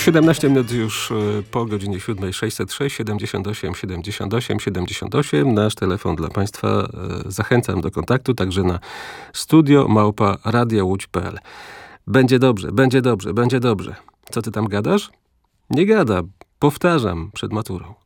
17 minut już po godzinie 7, 606 78 78 78. Nasz telefon dla Państwa. Zachęcam do kontaktu, także na studio@radiołódź.pl. Będzie dobrze, będzie dobrze, będzie dobrze. Co ty tam gadasz? Nie gada. Powtarzam przed maturą.